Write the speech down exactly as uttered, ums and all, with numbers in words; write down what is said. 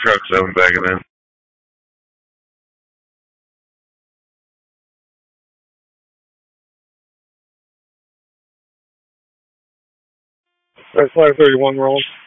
Truck seven backing in. That's five thirty-one roll.